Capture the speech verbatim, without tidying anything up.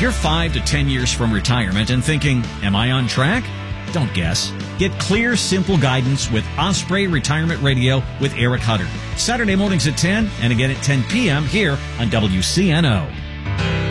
If you're five to ten years from retirement and thinking, am I on track? Don't guess. Get clear, simple guidance with Osprey Retirement Radio with Eric Hutter. Saturday mornings at ten and again at ten p.m. here on W C N O.